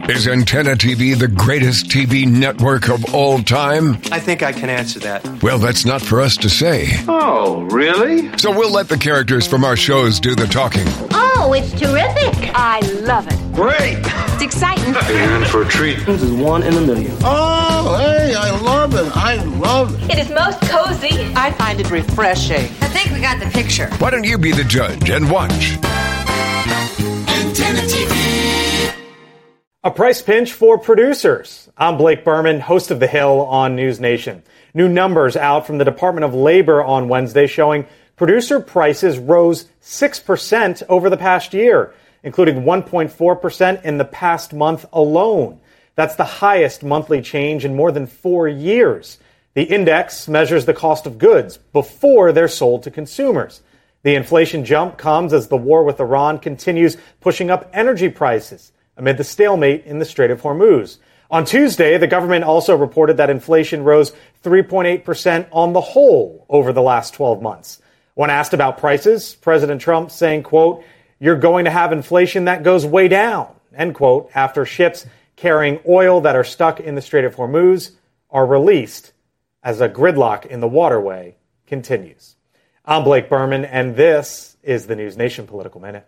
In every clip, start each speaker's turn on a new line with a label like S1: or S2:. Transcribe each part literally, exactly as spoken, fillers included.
S1: Is Antenna T V the greatest T V network of all time?
S2: I think I can answer that.
S1: Well, that's not for us to say.
S3: Oh, really?
S1: So we'll let the characters from our shows do the talking.
S4: Oh, it's terrific. I love it.
S3: Great.
S4: It's exciting.
S3: You're in for a treat.
S2: This is one in a million.
S5: Oh, hey, I love it. I love it.
S4: It is most cozy.
S6: I find it refreshing.
S4: I think we got the picture.
S1: Why don't you be the judge and watch?
S7: Antenna T V.
S8: A price pinch for producers. I'm Blake Berman, host of The Hill on News Nation. New numbers out from the Department of Labor on Wednesday showing producer prices rose six percent over the past year, including one point four percent in the past month alone. That's the highest monthly change in more than four years. The index measures the cost of goods before they're sold to consumers. The inflation jump comes as the war with Iran continues pushing up energy prices amid the stalemate in the Strait of Hormuz. On Tuesday, the government also reported that inflation rose three point eight percent on the whole over the last twelve months. When asked about prices, President Trump saying, quote, "You're going to have inflation that goes way down," end quote, after ships carrying oil that are stuck in the Strait of Hormuz are released as a gridlock in the waterway continues. I'm Blake Berman, and this is the News Nation Political Minute.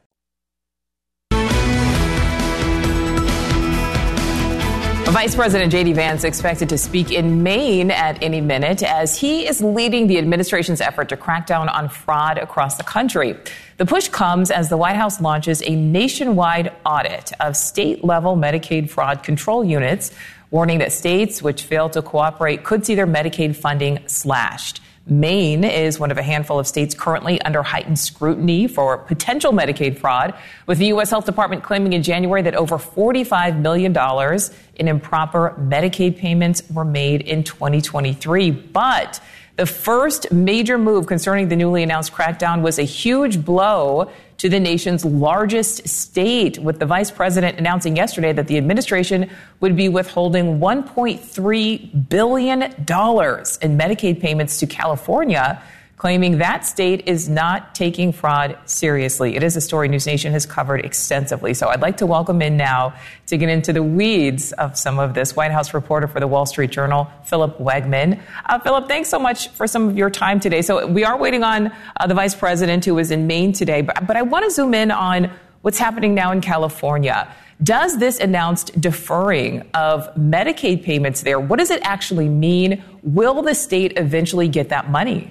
S9: Vice President J D Vance expected to speak in Maine at any minute as he is leading the administration's effort to crack down on fraud across the country. The push comes as the White House launches a nationwide audit of state-level Medicaid fraud control units, warning that states which fail to cooperate could see their Medicaid funding slashed. Maine is one of a handful of states currently under heightened scrutiny for potential Medicaid fraud, with the U S Health Department claiming in January that over forty-five million dollars in improper Medicaid payments were made in twenty twenty-three. But the first major move concerning the newly announced crackdown was a huge blow to the nation's largest state, with the vice president announcing yesterday that the administration would be withholding one point three billion dollars in Medicaid payments to California, claiming that state is not taking fraud seriously. It is a story News Nation has covered extensively. So I'd like to welcome in now to get into the weeds of some of this, White House reporter for the Wall Street Journal, Philip Wegman. Uh, Philip, thanks so much for some of your time today. So we are waiting on uh, the vice president who is in Maine today, but, but I want to zoom in on what's happening now in California. Does this announced deferring of Medicaid payments there, what does it actually mean? Will the state eventually get that money?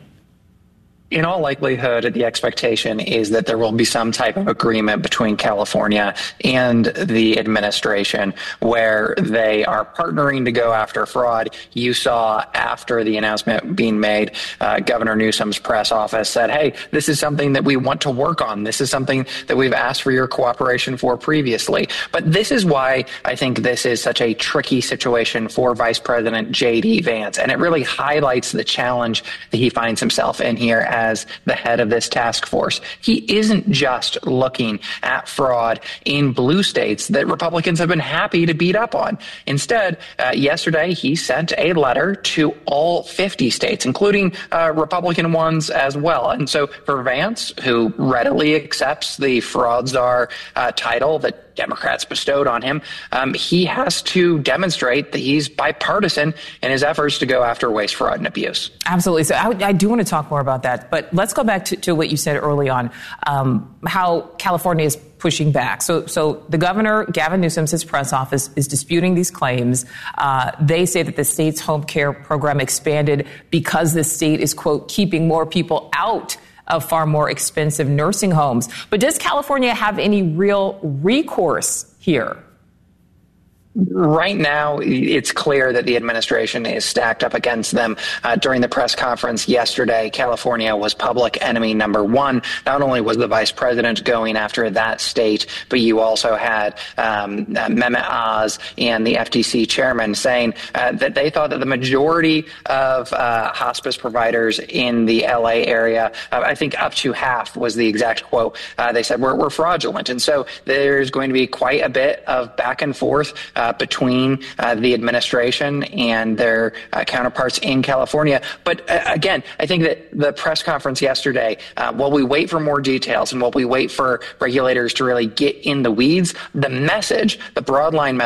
S10: In all likelihood, the expectation is that there will be some type of agreement between California and the administration where they are partnering to go after fraud. You saw after the announcement being made, uh, Governor Newsom's press office said, hey, this is something that we want to work on. This is something that we've asked for your cooperation for previously. But this is why I think this is such a tricky situation for Vice President J D Vance. And it really highlights the challenge that he finds himself in here as the head of this task force. He isn't just looking at fraud in blue states that Republicans have been happy to beat up on. Instead, uh, yesterday he sent a letter to all fifty states, including uh, Republican ones as well. And so for Vance, who readily accepts the fraud czar uh, title that Democrats bestowed on him, um, he has to demonstrate that he's bipartisan in his efforts to go after waste, fraud, and abuse.
S9: Absolutely. So I, I do want to talk more about that, but let's go back to, to what you said early on, um, how California is pushing back. So, so the governor, Gavin Newsom's his press office, is disputing these claims. Uh, they say that the state's home care program expanded because the state is, quote, keeping more people out of far more expensive nursing homes. But does California have any real recourse here?
S10: Right now, it's clear that the administration is stacked up against them. Uh, during the press conference yesterday, California was public enemy number one. Not only was the vice president going after that state, but you also had um, uh, Mehmet Oz and the F T C chairman saying uh, that they thought that the majority of uh, hospice providers in the L A area, uh, I think up to half was the exact quote, uh, they said we're, we're fraudulent. And so there's going to be quite a bit of back and forth uh, Uh, between uh, the administration and their uh, counterparts in California. But uh, again, I think that the press conference yesterday, uh, while we wait for more details and while we wait for regulators to really get in the weeds, the message, the broad line message,